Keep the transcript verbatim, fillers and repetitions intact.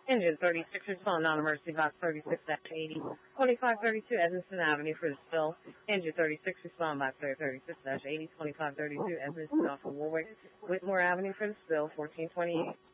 Engine thirty-six, respond non-emergency box thirty-six eighty, twenty-five thirty-two Edmondson Avenue for the spill. Engine thirty-six, respond box thirty-six eighty, twenty-five thirty-two Edmondson off of Warwick, Whitmore Avenue for the spill, fourteen twenty-eight.